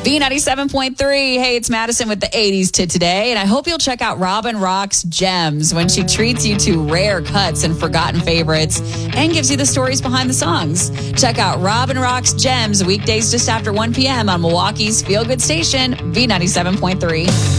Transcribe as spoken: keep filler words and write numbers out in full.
B ninety-seven point three. Hey, it's Madison with the eighties to today, and I hope you'll check out Robin Rock's Gems when she treats you to rare cuts and forgotten favorites and gives you the stories behind the songs. Check out Robin Rock's Gems weekdays just after one p.m. on Milwaukee's Feel Good Station, B ninety-seven point three.